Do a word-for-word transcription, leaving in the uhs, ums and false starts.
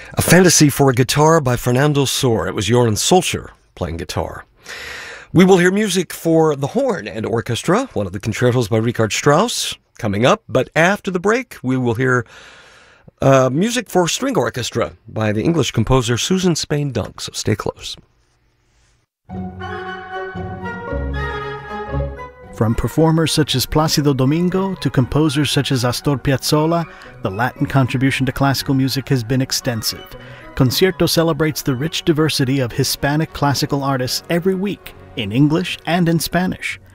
A Fantasy for a Guitar by Fernando Sor. It was Joran Solskjaer playing guitar. We will hear music for the horn and orchestra, one of the concertos by Richard Strauss, coming up. But after the break, we will hear uh, music for string orchestra by the English composer Susan Spain Dunk. So stay close. From performers such as Plácido Domingo to composers such as Astor Piazzolla, the Latin contribution to classical music has been extensive. Concierto celebrates the rich diversity of Hispanic classical artists every week, in English and in Spanish.